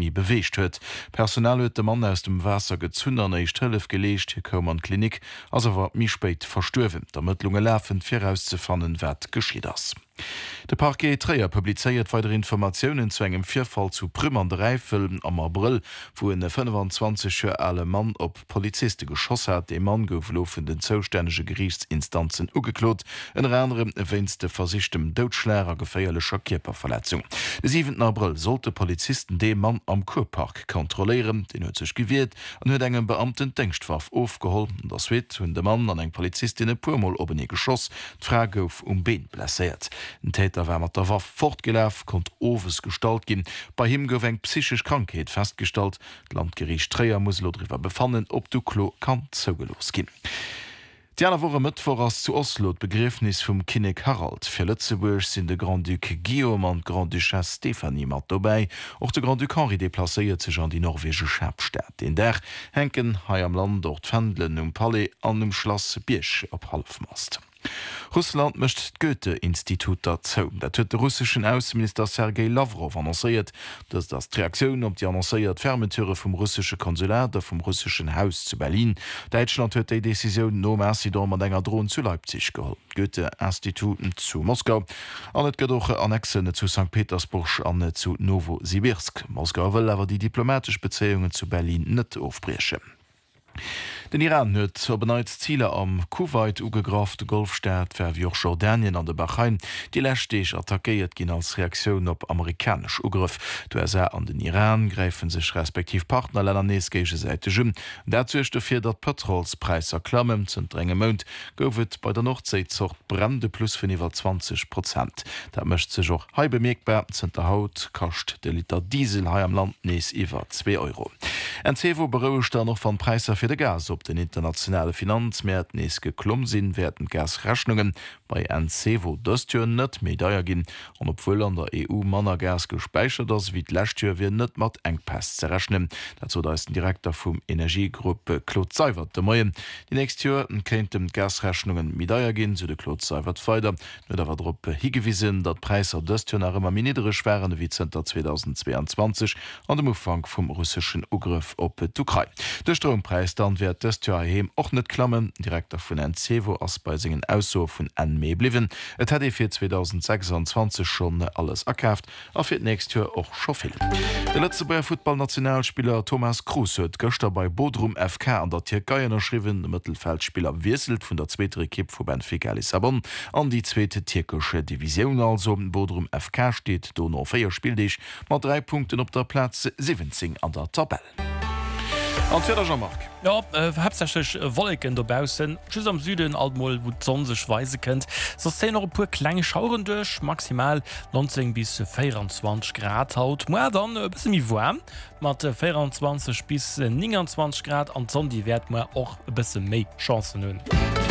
mi bewecht huet. Personal huet de Mann aus dem Wasser gezünnder neicht hëllef gelecht, hier kom an Klinik, as war mi spéit verstuerwen. D'Ermëttlunge läfen fir auszufannen, wat geschieet ass. De Parquet Träger publizeiert weitere Informationen zu engem Vierfall zu Prüm an der Reifel am April, wo en 25-jährige Mann op Polizisten geschoss hat, de Mann gouf lofen den zoustännege Gerichtsinstanzen ugeklot, en anderem wennste versichtem Doutschlärer geféierlicher Körperverletzung. Den 7. April sollte Polizisten den Mann am Kurpark kontrollieren, den huet sech gewählt an huet engem Beamten Denkstwaff aufgeholt. Das wit hunn de Mann an eng Polizistin e puermal oben e Geschoss, d'Frage gouf Bein blessiert. Den Täter war mat der Waffe fortgelaf, konnt Owes gestalt gin. Bei him gouf eng psychisch Krankheit festgestalt. Landgericht Träger muss darüber befannen, ob du Klo kann zougelos gin. Diana woche Mittwoch ass zu Oslo Begriffnis vum Kinnek Harald. Fir Lützeburg sind de Grand Duc Guillaume an Grand Duchesse Stephanie mat dabei. Och de Grand Duc Henri deplacéiert sech an die norwegische Schapstadt. In der henken hai am Land dort Fdlen Palais an Schloss Birch op Halfmast. Russland mëcht d'Goethe-Institut dazu. Dat huet de russischen Außenminister Sergei Lavrov annoncéiert, dass das Reaktion op die annoncéiert Fermetüre vum russische Konsulat der vom russischen Haus zu Berlin. Deutschland huet die Decision no Mercidor mat enger Drohung zu Leipzig geholt. Goethe-Instituten zu Moskau, an et gedoche Annexen zu St. Petersburg an zu Novosibirsk. Moskau will awer die diplomatisch Beziehungen zu Berlin net aufbrechen. Den Iran huet op beneits Ziele am Kuwait ugegraf de Golfstaat wie auch Jordanien an de Bahrain, die lächtech attackéiert gin als Reaktion op amerikasch Ugriff. Du an den Iran greifen sech respektiv Partnerländer neesgege Seite jum. Dazuchte fir dat Petrolspreiser klammen zen drenge Mount goufet bei der Nordseezocht brande plus vun iwwer 20%. Dat mëcht sech och hei bemerkbar zenter Haut kascht de Liter Diesel hai am Land nees iwwer 2 €. NCEVO beroucht da noch van Preiser fir de Gas op den internationale Finanzmäert nees geklomm sinn werden Gasrechnungen bei NCEVO dëstür net Medaier ginn an opwuel an der EU Manner Gas gespeichert ass wie d'Lächtür wie net mat engpass zerrechnen. Dazu da ist den Direktor vum Energiegruppe Claude Seiwert de Moien. Die nächst Joer kenint dem Gasrechnungen Medaier ginn zu de Claude Seiwert feider, net awer Drppe higewiesen, dat Preiser dëstür nach immer minidrech wären wie Zter 2022 an dem Ufang vum russischen Ugriff op d'Ukraine. De Strompreis dann wird dëstür och net klammen, Direktor vun NCEVO ass bei segen Ausso vun NME bliwen. Et hat fir 2026 schon alles erkäft, a fir nächst Jahr och schovill. Der letzte Bayer Footballnationalspieler Thomas Kroos huet gëchter bei Bodrum FK an der Türkei erschriwen, de Mittelfeldspieler wieselt vun der zweite Equipe vu Benfica Lissabon an die zweite türkische Division, also Bodrum FK steht do no 4 Spieldeich mat 3 Punkten op der Platz 17 an der Tabelle. Jean-Marc. Ja, hauptsächlich Wolken dabausen. Schüss am Süden altmol, wo die Sonne sich weisen könnt. So sehen noch ein paar kleine Schauern durch, maximal 19 bis 24 Grad haut. Mal dann ein bisschen wie warm, mit 24 bis 29 Grad. Und Sonne, die wird man auch ein bisschen mehr Chancen haben.